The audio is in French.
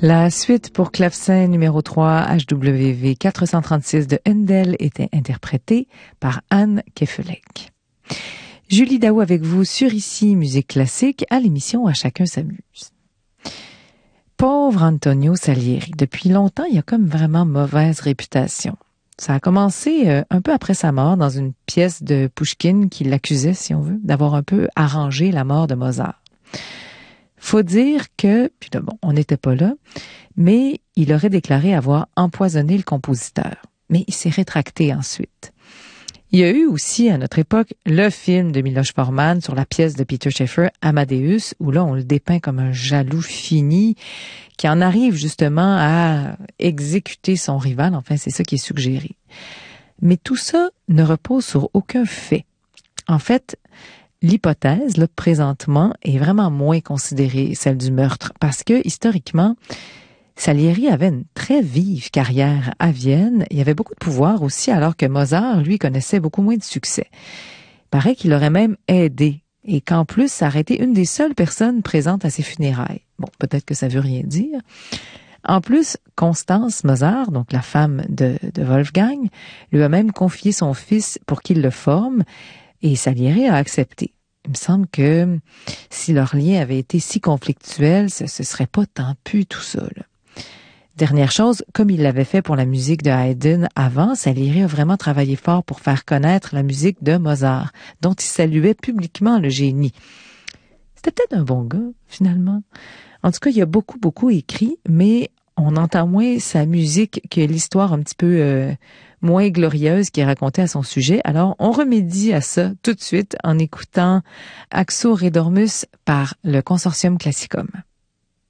La suite pour clavecin numéro 3 HWV 436 de Handel était interprétée par Anne Kefelec. Julie Daou avec vous sur Ici Musique Classique à l'émission À chacun s'amuse. Pauvre Antonio Salieri, depuis longtemps il a comme vraiment mauvaise réputation. Ça a commencé un peu après sa mort dans une pièce de Pouchkine qui l'accusait, si on veut, d'avoir un peu arrangé la mort de Mozart. Faut dire que, puis là, bon, on n'était pas là, mais il aurait déclaré avoir empoisonné le compositeur. Mais il s'est rétracté ensuite. Il y a eu aussi, à notre époque, le film de Miloš Forman sur la pièce de Peter Shaffer, Amadeus, où là, on le dépeint comme un jaloux fini qui en arrive justement à exécuter son rival. Enfin, c'est ça qui est suggéré. Mais tout ça ne repose sur aucun fait. En fait, l'hypothèse, là, présentement, est vraiment moins considérée, celle du meurtre, parce que, historiquement, Salieri avait une très vive carrière à Vienne. Il avait beaucoup de pouvoir aussi, alors que Mozart, lui, connaissait beaucoup moins de succès. Il paraît qu'il aurait même aidé, et qu'en plus, ça aurait été une des seules personnes présentes à ses funérailles. Bon, peut-être que ça veut rien dire. En plus, Constance Mozart, donc la femme de Wolfgang, lui a même confié son fils pour qu'il le forme, et Salieri a accepté. Il me semble que si leur lien avait été si conflictuel, ce serait pas tant pu tout ça, là. Dernière chose, comme il l'avait fait pour la musique de Haydn avant, Salieri a vraiment travaillé fort pour faire connaître la musique de Mozart, dont il saluait publiquement le génie. C'était peut-être un bon gars, finalement. En tout cas, il a beaucoup écrit, mais on entend moins sa musique que l'histoire un petit peu moins glorieuse qui est racontée à son sujet. Alors, on remédie à ça tout de suite en écoutant Axo Redormus par le Consortium Classicum.